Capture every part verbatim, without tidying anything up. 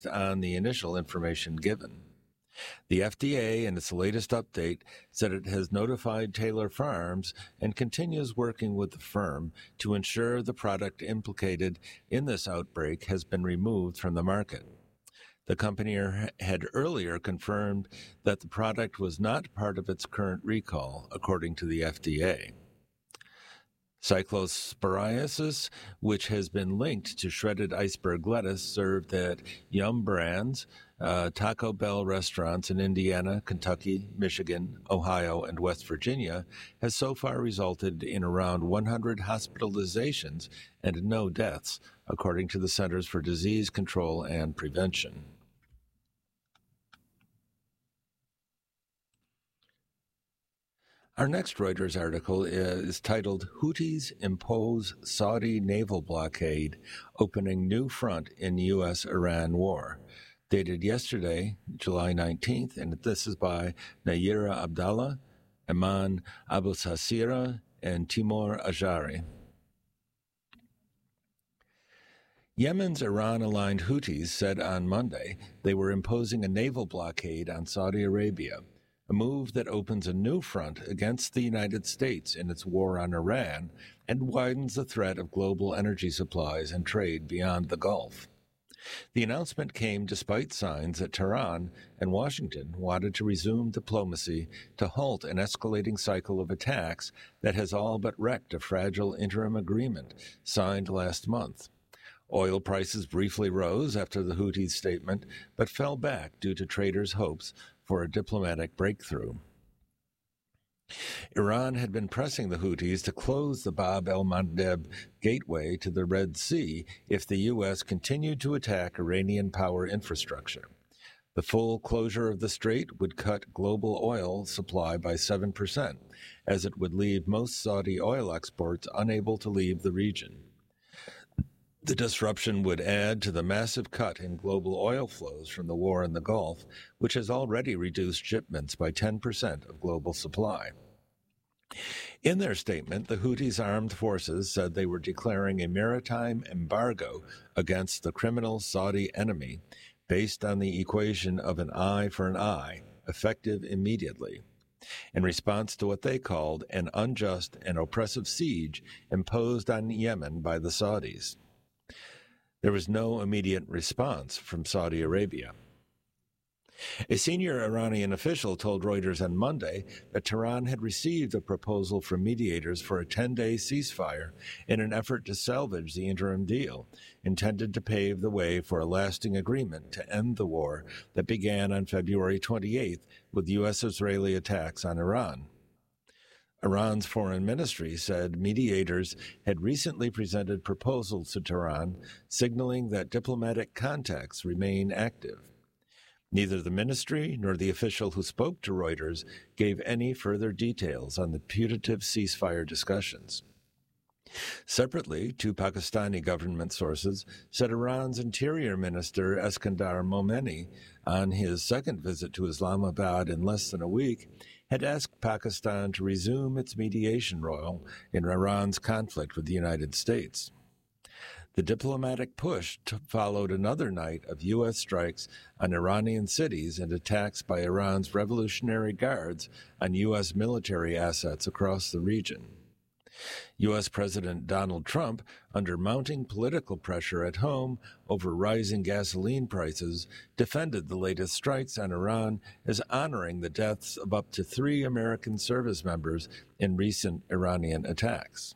on the initial information given. The F D A, in its latest update, said it has notified Taylor Farms and continues working with the firm to ensure the product implicated in this outbreak has been removed from the market. The company had earlier confirmed that the product was not part of its current recall, according to the F D A. Cyclosporiasis, which has been linked to shredded iceberg lettuce served at Yum Brands, uh, Taco Bell restaurants in Indiana, Kentucky, Michigan, Ohio, and West Virginia, has so far resulted in around one hundred hospitalizations and no deaths, according to the Centers for Disease Control and Prevention. Our next Reuters article is titled, Houthis Impose Saudi Naval Blockade, Opening New Front in U S Iran War, dated yesterday, July nineteenth, and this is by Nayira Abdallah, Iman Abu Sasira, and Timur Ajari. Yemen's Iran-aligned Houthis said on Monday they were imposing a naval blockade on Saudi Arabia, a move that opens a new front against the United States in its war on Iran and widens the threat of global energy supplies and trade beyond the Gulf. The announcement came despite signs that Tehran and Washington wanted to resume diplomacy to halt an escalating cycle of attacks that has all but wrecked a fragile interim agreement signed last month. Oil prices briefly rose after the Houthis' statement, but fell back due to traders' hopes for a diplomatic breakthrough. Iran had been pressing the Houthis to close the Bab el-Mandeb gateway to the Red Sea if the U S continued to attack Iranian power infrastructure. The full closure of the strait would cut global oil supply by seven percent, as it would leave most Saudi oil exports unable to leave the region. The disruption would add to the massive cut in global oil flows from the war in the Gulf, which has already reduced shipments by ten percent of global supply. In their statement, the Houthis' armed forces said they were declaring a maritime embargo against the criminal Saudi enemy based on the equation of an eye for an eye, effective immediately, in response to what they called an unjust and oppressive siege imposed on Yemen by the Saudis. There was no immediate response from Saudi Arabia. A senior Iranian official told Reuters on Monday that Tehran had received a proposal from mediators for a ten-day ceasefire in an effort to salvage the interim deal, intended to pave the way for a lasting agreement to end the war that began on February twenty-eighth with U S-Israeli attacks on Iran. Iran's foreign ministry said mediators had recently presented proposals to Tehran, signaling that diplomatic contacts remain active. Neither the ministry nor the official who spoke to Reuters gave any further details on the putative ceasefire discussions. Separately, two Pakistani government sources said Iran's Interior Minister Eskandar Momeni, on his second visit to Islamabad in less than a week, had asked Pakistan to resume its mediation role in Iran's conflict with the United States. The diplomatic push t- followed another night of U S strikes on Iranian cities and attacks by Iran's Revolutionary Guards on U S military assets across the region. U S. President Donald Trump, under mounting political pressure at home over rising gasoline prices, defended the latest strikes on Iran as honoring the deaths of up to three American service members in recent Iranian attacks.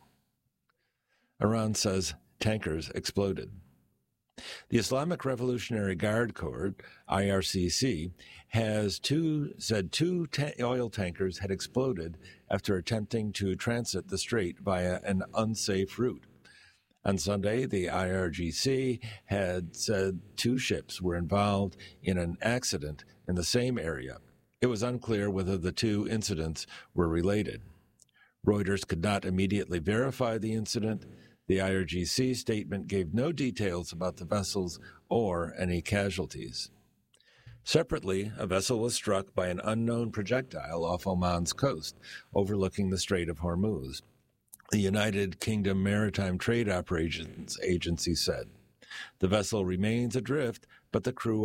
Iran says tankers exploded. The Islamic Revolutionary Guard Corps, I R C C, has two, said two ta- oil tankers had exploded after attempting to transit the strait via an unsafe route. On Sunday, the I R G C had said two ships were involved in an accident in the same area. It was unclear whether the two incidents were related. Reuters could not immediately verify the incident. The I R G C statement gave no details about the vessels or any casualties. Separately, a vessel was struck by an unknown projectile off Oman's coast, overlooking the Strait of Hormuz, the United Kingdom Maritime Trade Operations Agency said. The vessel remains adrift, but the crew